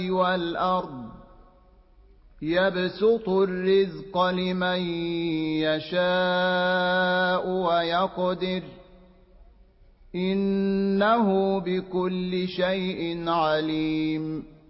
وَالْأَرْضِ يَبْسُطُ الرِّزْقَ لِمَن يَشَاءُ وَيَقْدِرُ إِنَّهُ بِكُلِّ شَيْءٍ عَلِيمٌ